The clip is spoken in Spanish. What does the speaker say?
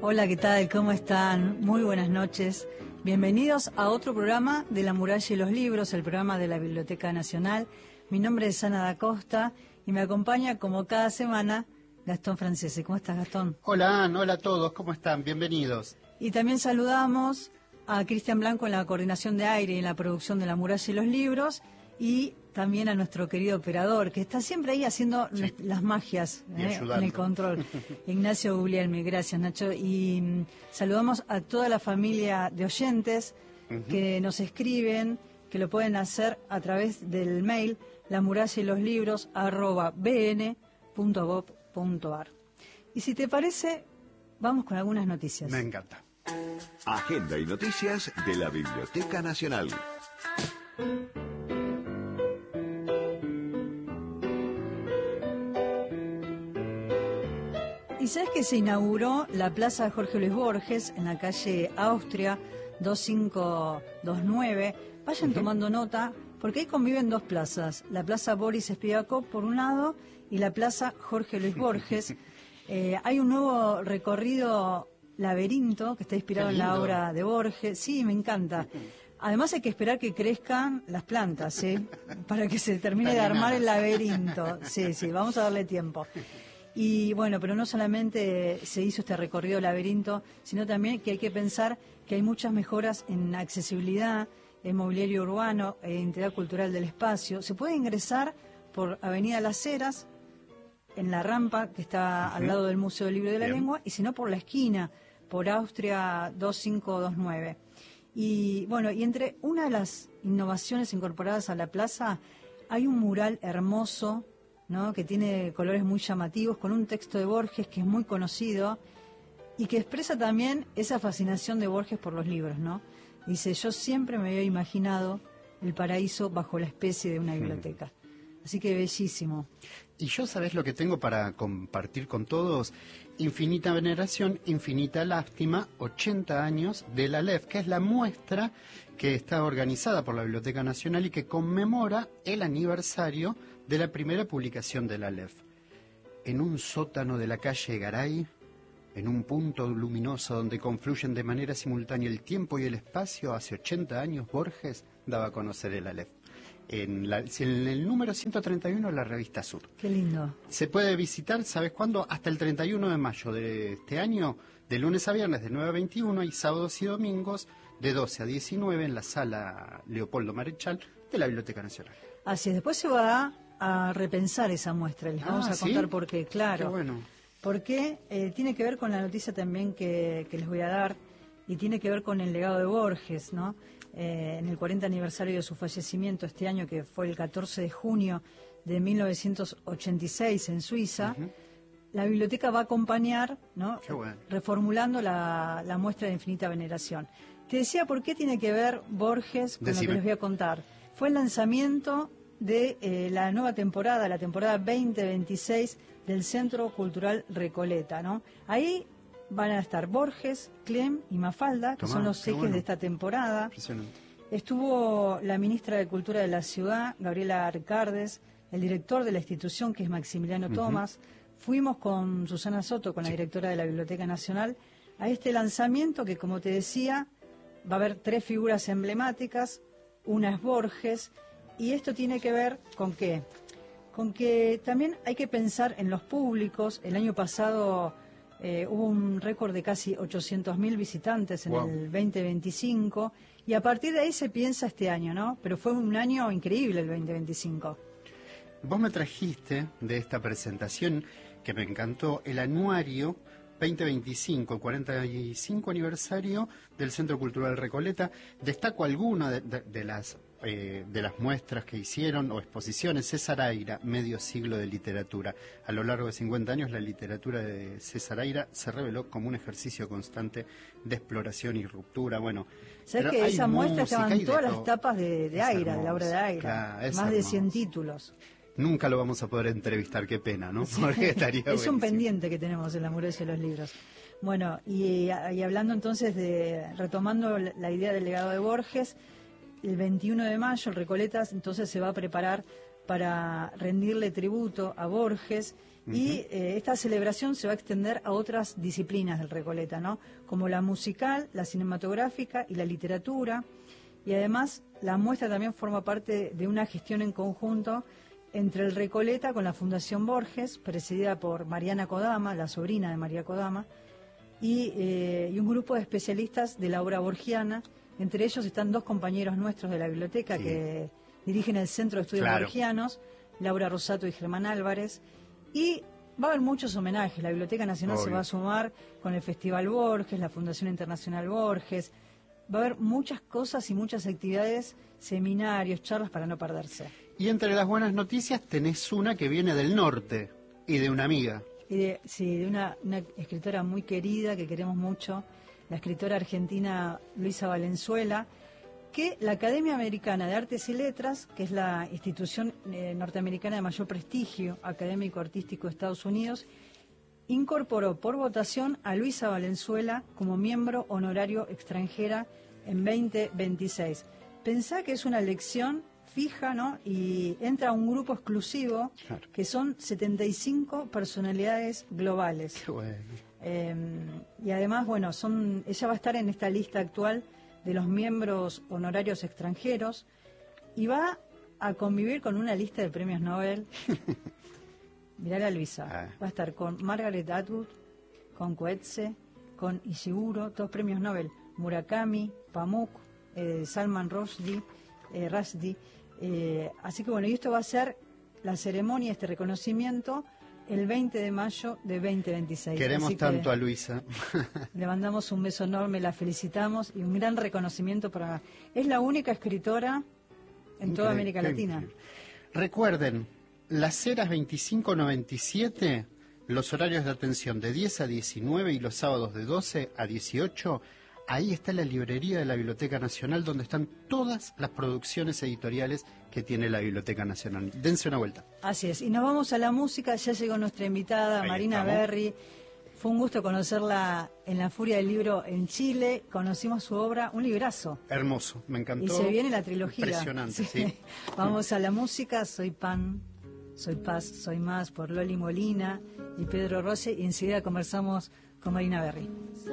Hola, ¿qué tal? ¿Cómo están? Muy buenas noches. Bienvenidos a otro programa de La Muralla y los Libros, el programa de la Biblioteca Nacional. Mi nombre es Ana da Costa y me acompaña, como cada semana, Gastón Francese. ¿Cómo estás, Gastón? Hola, Ana, hola a todos, ¿cómo están? Bienvenidos. Y también saludamos a Cristian Blanco en la coordinación de aire y en la producción de La Muralla y los Libros, y también a nuestro querido operador, que está siempre ahí haciendo las magias en el control, Ignacio Guglielmi. Gracias, Nacho. Y saludamos a toda la familia de oyentes que nos escriben, que lo pueden hacer a través del mail lamurallayloslibros@bn.gov.ar. Y si te parece, vamos con algunas noticias. Me encanta. Agenda y noticias de la Biblioteca Nacional. Y sabes que se inauguró la Plaza Jorge Luis Borges en la calle Austria 2529. Vayan tomando nota, porque ahí conviven dos plazas. La Plaza Boris Spivakov por un lado y la Plaza Jorge Luis Borges. Hay un nuevo recorrido laberinto que está inspirado en la obra de Borges. Sí, me encanta. Además hay que esperar que crezcan las plantas, para que se termine de armar el laberinto. Sí, vamos a darle tiempo. Y bueno, pero no solamente se hizo este recorrido laberinto, sino también que hay que pensar que hay muchas mejoras en accesibilidad, en mobiliario urbano, en identidad cultural del espacio. Se puede ingresar por Avenida Las Heras, en la rampa que está al lado del Museo del Libro y de la Lengua, y si no por la esquina, por Austria 2529. Y bueno, y entre una de las innovaciones incorporadas a la plaza, hay un mural hermoso, ¿no?, que tiene colores muy llamativos, con un texto de Borges que es muy conocido y que expresa también esa fascinación de Borges por los libros, ¿no? Dice: yo siempre me había imaginado el paraíso bajo la especie de una biblioteca. Así que bellísimo. Y yo, ¿sabés lo que tengo para compartir con todos? Infinita veneración, infinita lástima, 80 años de la LEF, que es la muestra que está organizada por la Biblioteca Nacional y que conmemora el aniversario de la primera publicación de la LEF. En un sótano de la calle Garay, en un punto luminoso donde confluyen de manera simultánea el tiempo y el espacio, hace 80 años Borges daba a conocer el Aleph. En el número 131 de la revista Sur. Qué lindo. Se puede visitar, ¿sabes cuándo? Hasta el 31 de mayo de este año, de lunes a viernes de 9 a 21 y sábados y domingos de 12 a 19 en la sala Leopoldo Marechal de la Biblioteca Nacional. Así es, después se va a repensar esa muestra, les vamos a contar por qué, claro. Qué bueno. Porque tiene que ver con la noticia también que les voy a dar, y tiene que ver con el legado de Borges, ¿no? En el 40 aniversario de su fallecimiento este año, que fue el 14 de junio de 1986 en Suiza, la biblioteca va a acompañar, ¿no?, reformulando la muestra de infinita veneración. Te decía por qué tiene que ver Borges con lo que les voy a contar. Fue el lanzamiento de la nueva temporada, la temporada 2026 del Centro Cultural Recoleta, ¿no? Ahí van a estar Borges, Clem y Mafalda, que son los ejes de esta temporada. Estuvo la ministra de Cultura de la ciudad, Gabriela Ricardes, el director de la institución, que es Maximiliano Tomás. Fuimos con Susana Soto, con la directora de la Biblioteca Nacional, a este lanzamiento que, como te decía, va a haber 3 figuras emblemáticas. Una es Borges, y esto tiene que ver ¿con qué? Con que también hay que pensar en los públicos. El año pasado hubo un récord de casi 800.000 visitantes en el 2025, y a partir de ahí se piensa este año, ¿no? Pero fue un año increíble el 2025. Vos me trajiste de esta presentación, que me encantó, el anuario 2025, 45 aniversario del Centro Cultural Recoleta. Destaco algunas de las muestras que hicieron o exposiciones. César Aira, medio siglo de literatura. A lo largo de 50 años la literatura de César Aira se reveló como un ejercicio constante de exploración y ruptura. Bueno, ¿sabes que esa muestra estaban todas las tapas de Aira, de la obra de Aira? Claro, más de 100 títulos. Nunca lo vamos a poder entrevistar, qué pena, ¿no? Porque estaría es buenísimo. Un pendiente que tenemos en la Muralla de los Libros. Bueno, y hablando entonces retomando la idea del legado de Borges, el 21 de mayo el Recoletas entonces se va a preparar para rendirle tributo a Borges. Y esta celebración se va a extender a otras disciplinas del Recoleta, ¿no? Como la musical, la cinematográfica y la literatura. Y además la muestra también forma parte de una gestión en conjunto entre el Recoleta con la Fundación Borges, presidida por Mariana Kodama, la sobrina de María Kodama, y un grupo de especialistas de la obra borgiana. Entre ellos están 2 compañeros nuestros de la biblioteca que dirigen el Centro de Estudios Borgianos, Laura Rosato y Germán Álvarez. Y va a haber muchos homenajes. La Biblioteca Nacional se va a sumar con el Festival Borges, la Fundación Internacional Borges. Va a haber muchas cosas y muchas actividades, seminarios, charlas para no perderse. Y entre las buenas noticias tenés una que viene del norte y de una amiga. Y de una escritora muy querida que queremos mucho, la escritora argentina Luisa Valenzuela, que la Academia Americana de Artes y Letras, que es la institución norteamericana de mayor prestigio académico-artístico de Estados Unidos, incorporó por votación a Luisa Valenzuela como miembro honorario extranjera en 2026. Pensá que es una elección fija, ¿no? Y entra a un grupo exclusivo, que son 75 personalidades globales. Qué bueno. Y además, bueno, ella va a estar en esta lista actual de los miembros honorarios extranjeros y va a convivir con una lista de premios Nobel. Mirá la Luisa. Va a estar con Margaret Atwood, con Coetzee, con Ishiguro, 2 premios Nobel. Murakami, Pamuk, Salman Rushdie. Así que bueno, y esto va a ser la ceremonia, este reconocimiento, el 20 de mayo de 2026. Queremos así tanto a Luisa. Le mandamos un beso enorme, la felicitamos y un gran reconocimiento para... Es la única escritora en toda América Latina. Increíble. Recuerden, Las Heras 2597, los horarios de atención de 10 a 19 y los sábados de 12 a 18. Ahí está la librería de la Biblioteca Nacional, donde están todas las producciones editoriales que tiene la Biblioteca Nacional. Dense una vuelta. Así es. Y nos vamos a la música. Ya llegó nuestra invitada, Ahí Marina estamos. Berry. Fue un gusto conocerla en la Furia del Libro en Chile. Conocimos su obra, un librazo. Hermoso, me encantó. Y se viene la trilogía. Impresionante, sí. Vamos a la música. Soy Pan, soy Paz, soy Más, por Loli Molina y Pedro Rossi. Y enseguida conversamos con Marina Berry.